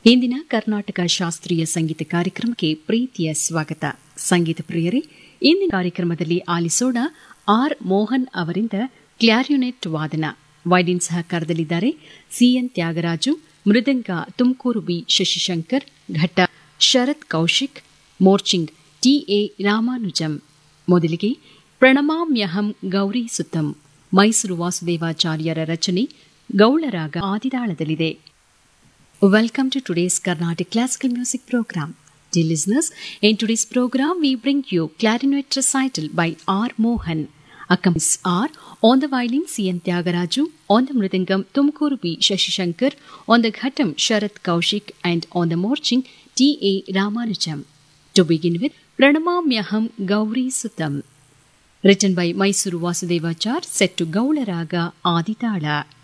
ಇಂದಿನ ಕರ್ನಾಟಕ ಶಾಸ್ತ್ರೀಯ ಸಂಗೀತ ಕಾರ್ಯಕ್ರಮಕ್ಕೆ ಪ್ರೀತಿಯ ಸ್ವಾಗತ. ಸಂಗೀತ ಪ್ರಿಯರೇ, ಇಂದಿನ ಕಾರ್ಯಕ್ರಮದಲ್ಲಿ ಆಲಿಸೋಣ ಆರ್ ಮೋಹನ್ ಅವರಿಂದ ಕ್ಲಾರಿನೆಟ್ ವಾದನ. ವೈಲಿನ್ ಸಹಕಾರದಲ್ಲಿದ್ದಾರೆ ಸಿಎನ್ ತ್ಯಾಗರಾಜು, ಮೃದಂಗ ತುಮಕೂರು ಬಿ ಶಶಿಶಂಕರ್, ಘಟ್ಟ ಶರತ್ ಕೌಶಿಕ್, ಮೋರ್ಚಿಂಗ್ ಟಿಎ ರಾಮಾನುಜಂ. ಮೊದಲಿಗೆ ಪ್ರಣಮಾಮ್ಯಹಂ ಗೌರಿ ಸುತಂ, ಮೈಸೂರು ವಾಸುದೇವಾಚಾರ್ಯರ ರಚನೆ, ಗೌಳರಾಗ ಆದಿತಾಳದಲ್ಲಿದೆ. Welcome to today's Carnatic Classical Music Program. Dear listeners, in today's program we bring you Clarinet Recital by R. Mohan. Accompanies are on the violin C.N. Tyagaraju, on the mridangam Tumkuru B. Shashishankar, on the ghatam Sharat Kaushik, and on the morching T.A. Ramanujam. To begin with, Pranamamyaham Gauri Sutam, written by Mysuru Vasudevachar, set to Gaula Raga Aditala.